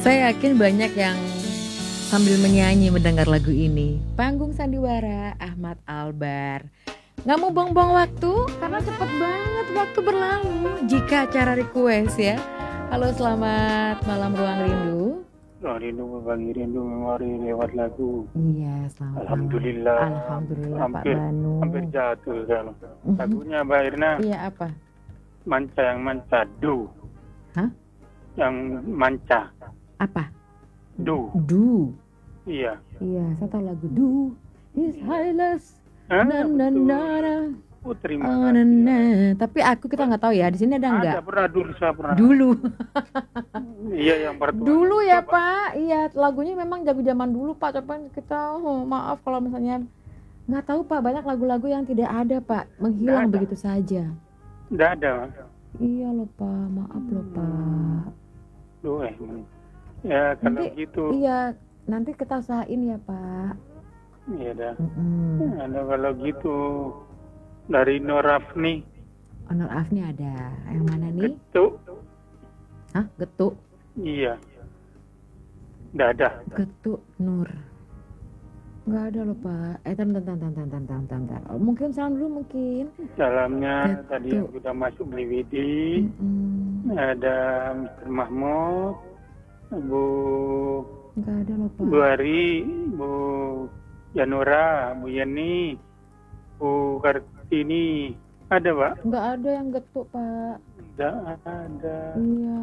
Saya yakin banyak yang sambil menyanyi mendengar lagu ini. Panggung Sandiwara Ahmad Albar. Nggak mau buang-buang waktu karena cepet banget waktu berlalu jika acara request ya. Halo, selamat malam Ruang Rindu. Ruang Rindu berbagi rindu memori lewat lagu. Iya, selamat Alhamdulillah. malam. Alhamdulillah Pak Banu. Hampir jatuh kan. Lagunya Mbak Irna. Iya, apa? Manca yang manca do. Hah? Yang manca. Apa? Do. Du. Iya. Iya, saya tahu lagu Du. His Highness. Hah? Na na na na. Oh, terima Oh, na, kasih. na. Tapi kita nggak tahu ya. Di sini ada nggak? Ada pernah dulu saya pernah. Dulu. Iya yang pertama. Dulu ya Pak. Iya, lagunya memang jago zaman dulu Pak. Coba kita maaf kalau misalnya nggak tahu Pak. Banyak lagu-lagu yang tidak ada Pak. Menghilang Nggak ada. begitu saja. Tidak ada. Iya loh Pak. Maaf loh Pak. Duh, ya kalau Nanti, gitu. Iya, nanti kita usahain ya Pak. Iya dah. Mm-mm. Ada kalau gitu dari Norafni. Honor Afni ada. Yang mana nih? Getuk. Hah? Getuk? Iya. Tidak ada. Getuk Nur. Nggak ada loh Pak. Tantan. Oh, mungkin salam dulu mungkin. Salamnya Getuk. tadi yang sudah masuk beli Widi. Mm-mm. Ada Mr. Mahmud, Bu Nggak ada loh Pak. Bu Ari, Bu Yanura, Bu Yani, Bu Kartini. Ada Pak? Nggak ada yang getuk Pak. Tidak ada. Iya.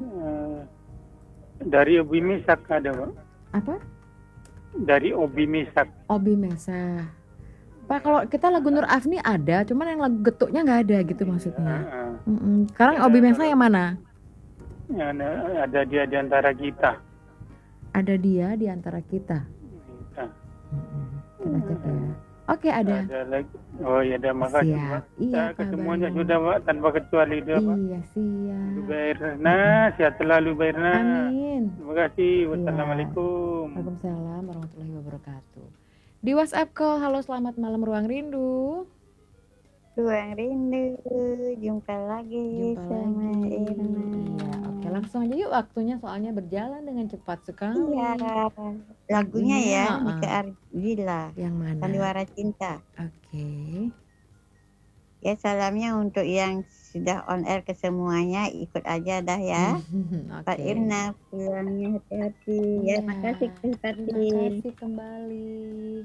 Dari Obi Misak ada Pak? Apa? Dari Obi Misak. Obi Mesa. Pak, kalau kita lagu Nur Afni ada, cuman yang lagu getuknya nggak ada gitu maksudnya. Sekarang Obi Mesa yang mana? Ada dia di antara kita. Ada dia di antara kita. Kita cek ya. Oke, ada. Ada lagi. Oh ya, ada makasih Siap. Pak. Iya, Pak kesemuanya Banu. sudah Pak, tanpa kecuali dia Pak. Iya, siap. Lubairna, sehat selalu Bairna. Amin. Terima kasih. Wassalamualaikum. Waalaikumsalam warahmatullahi wabarakatuh. Di WhatsApp call, halo selamat malam Ruang Rindu. Ruang Rindu, jumpa lagi sama Irna. Iya, oke langsung aja yuk, waktunya soalnya berjalan dengan cepat sekali. Iya, lagunya ya, Iya, Mika Ardila, Yang mana? Sandiwara Cinta. Oke. Ya, salamnya untuk yang sudah on air ke semuanya, ikut aja dah ya. Pak Oke. Irna, pulangnya hati-hati. Ya, makasih Terima Kati. kasih kembali.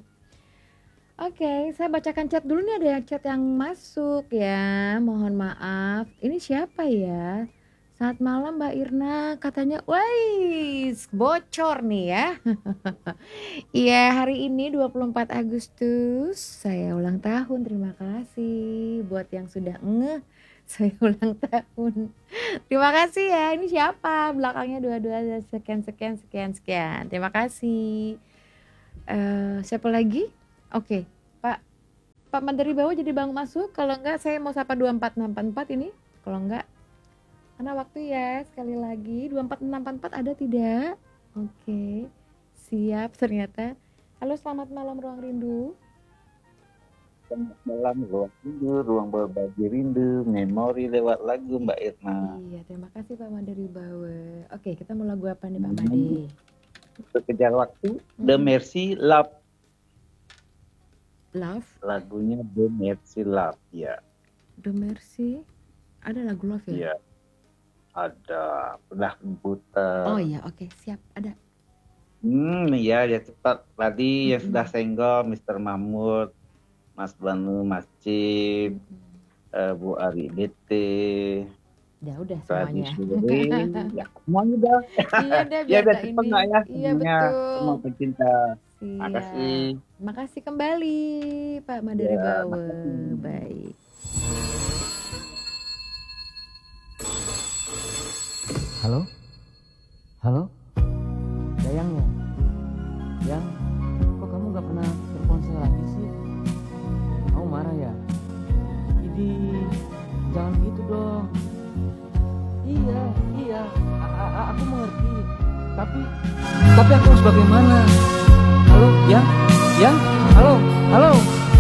Oke, saya bacakan chat dulu nih, ada yang chat yang masuk ya. Mohon maaf. Ini siapa ya? Saat malam Mbak Irna, katanya, wais, bocor nih ya. Iya, hari ini 24 Agustus, saya ulang tahun. Terima kasih buat yang sudah saya ulang tahun. Terima kasih ya. Ini siapa? Belakangnya dua-dua sekian. Terima kasih. Siapa lagi? Oke, Pak Mandiri Bawa jadi bang masuk. Kalau enggak saya mau sapa 24644 ini. Kalau enggak, karena waktu ya, sekali lagi 24644 ada tidak? Oke, siap ternyata. Halo, selamat malam Ruang Rindu. Selamat malam Ruang Rindu, ruang berbagi rindu, memori lewat lagu Mbak Irna. Iya, terima kasih Pak Mandiri Bawa. Oke, kita mau lagu apa nih Pak Made? Untuk kejar waktu, The Mercy Love. Love, Lagunya The Mercy Love, ya. The Mercy. Ada lagu Love ya? Iya. Ada Belah Komputer. Oh iya, oke, siap, ada. Iya, ya cepat. Tadi yang sudah senggol, Mr. Mahmud, Mas Banu, Mas Cip, Bu Ari DT, Udah Tadi semuanya. Suri, ya semuanya dah. Iya deh, Ya biar udah tak cepet ini. nggak ya? Iya Semuanya, betul. semua pecinta. Siap. Makasih. Makasih kembali Pak Mandiri Ya, Bawa. makasih. Baik. Halo? Halo? Dayang ya? Yang? Kok kamu gak pernah berponsel lagi sih? Kamu marah ya? Jadi jangan gitu dong. Iya, aku mengerti. Tapi aku harus bagaimana?